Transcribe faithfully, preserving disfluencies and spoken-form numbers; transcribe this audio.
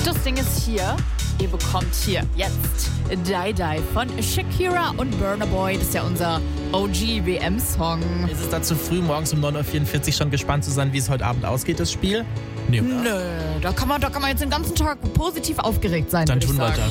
das Ding ist hier. Ihr bekommt hier jetzt Die Die von Shakira und Burna Boy. Das ist ja unser O G-W M-Song. Ist es da zu früh, morgens um neun Uhr vierundvierzig schon gespannt zu sein, wie es heute Abend ausgeht, das Spiel? Nee, Nö, da kann man, da kann man jetzt den ganzen Tag positiv aufgeregt sein, Dann würde ich tun wir sagen. das.